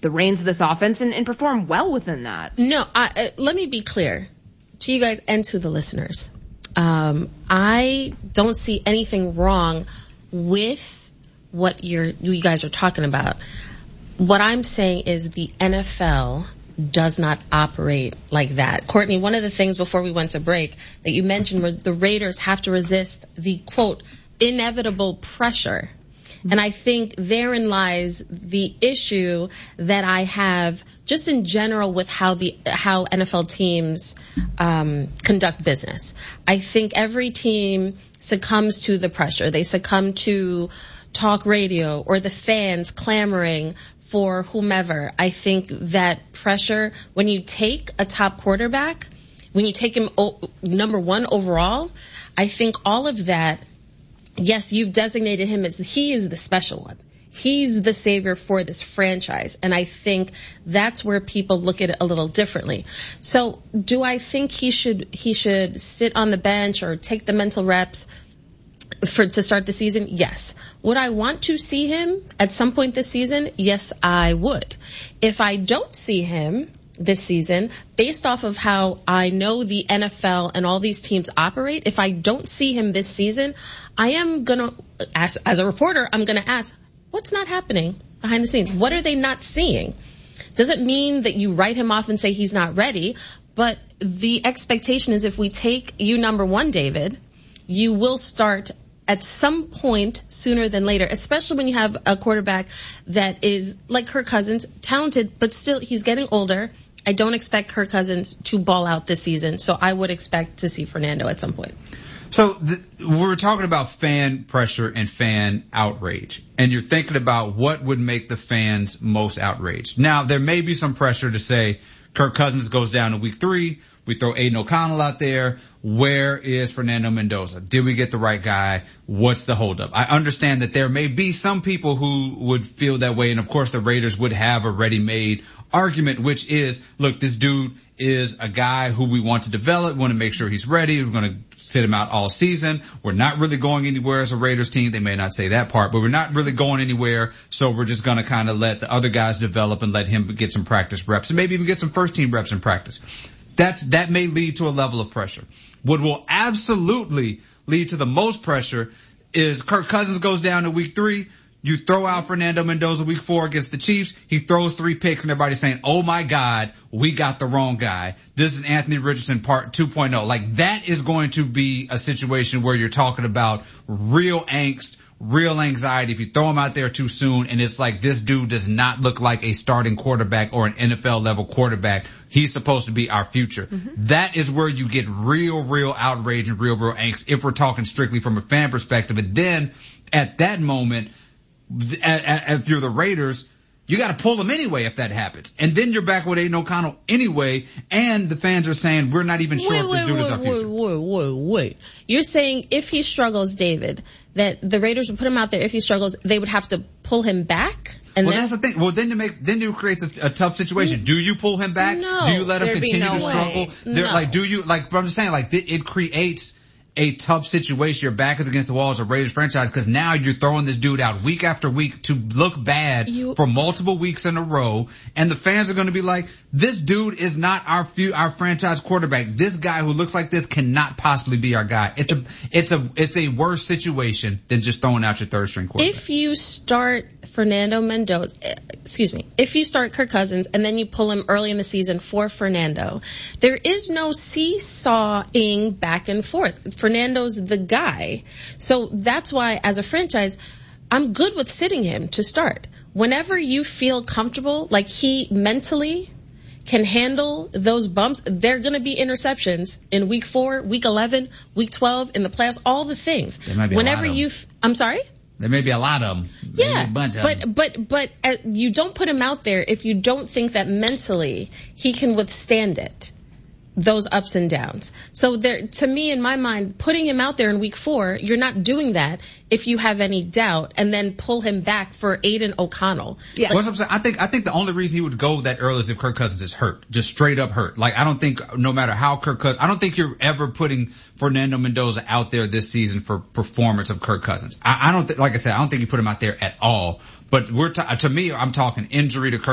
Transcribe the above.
the reins of this offense and perform well within that. No, let me be clear to you guys and to the listeners. I don't see anything wrong with what you guys are talking about. What I'm saying is the NFL does not operate like that. Courtney, one of the things before we went to break that you mentioned was the Raiders have to resist the, quote, inevitable pressure. And I think therein lies the issue that I have just in general with how NFL teams conduct business. I think every team succumbs to the pressure. They succumb to talk radio or the fans clamoring for whomever. I think that pressure, when you take a top quarterback, when you take him number one overall, I think all of that, yes, you've designated him as he is the special one. He's the savior for this franchise. And I think that's where people look at it a little differently. So do I think he should sit on the bench or take the mental reps to start the season? Yes. Would I want to see him at some point this season? Yes, I would. If I don't see him this season, based off of how I know the NFL and all these teams operate, if I don't see him this season, I am going to ask, as a reporter, I'm going to ask, what's not happening behind the scenes? What are they not seeing? Doesn't mean that you write him off and say he's not ready, but the expectation is if we take you number one, David, you will start at some point sooner than later, especially when you have a quarterback that is like Kirk Cousins, talented, but still he's getting older. I don't expect Kirk Cousins to ball out this season, so I would expect to see Fernando at some point. So we're talking about fan pressure and fan outrage, and you're thinking about what would make the fans most outraged. Now, there may be some pressure to say Kirk Cousins goes down in week 3. We throw Aiden O'Connell out there. Where is Fernando Mendoza? Did we get the right guy? What's the holdup? I understand that there may be some people who would feel that way, and of course the Raiders would have a ready-made argument, which is, look, this dude is a guy who we want to develop. We want to make sure he's ready. We're going to sit him out all season. We're not really going anywhere as a Raiders team. They may not say that part, but we're not really going anywhere. So we're just going to kind of let the other guys develop and let him get some practice reps and maybe even get some first team reps in practice. That may lead to a level of pressure. What will absolutely lead to the most pressure is Kirk Cousins goes down to week 3. You throw out Fernando Mendoza week 4 against the Chiefs. He throws 3 picks and everybody's saying, oh my God, we got the wrong guy. This is Anthony Richardson part 2.0. Like that is going to be a situation where you're talking about real angst, real anxiety if you throw him out there too soon and it's like this dude does not look like a starting quarterback or an NFL level quarterback. He's supposed to be our future. Mm-hmm. That is where you get real outrage and real angst if we're talking strictly from a fan perspective. And then at that moment, if you're the Raiders, you got to pull them anyway if that happens. And then you're back with Aiden O'Connell anyway, and the fans are saying we're not even sure if this dude is our future. Wait. You're saying if he struggles, David, that the Raiders would put him out there. If he struggles, they would have to pull him back? And well, that's the thing. Well, then it creates a tough situation. Do you pull him back? No. Do you let him continue to struggle? No. But I'm just saying, it creates a tough situation. Your back is against the wall as a Raiders franchise because now you're throwing this dude out week after week to look bad for multiple weeks in a row, and the fans are going to be like, this dude is not our franchise quarterback. This guy who looks like this cannot possibly be our guy. It's a worse situation than just throwing out your third string quarterback. If you start if you start Kirk Cousins and then you pull him early in the season for Fernando, there is no seesawing back and forth. Fernando's the guy. So that's why, as a franchise, I'm good with sitting him to start. Whenever you feel comfortable, like he mentally can handle those bumps, they're going to be interceptions in week 4, week 11, week 12, in the playoffs, all the things. There might be Whenever a lot of them. I'm sorry? There may be a lot of them. Yeah, a bunch of them. But you don't put him out there if you don't think that mentally he can withstand it. Those ups and downs. So to me, in my mind, putting him out there in week 4, you're not doing that if you have any doubt, and then pull him back for Aiden O'Connell. Yeah. What's I'm saying? I think the only reason he would go that early is if Kirk Cousins is hurt, just straight up hurt. Like, I don't think no matter how I don't think you're ever putting Fernando Mendoza out there this season for performance of Kirk Cousins. I don't think, like I said, I don't think you put him out there at all. But to me, I'm talking injury to Kirk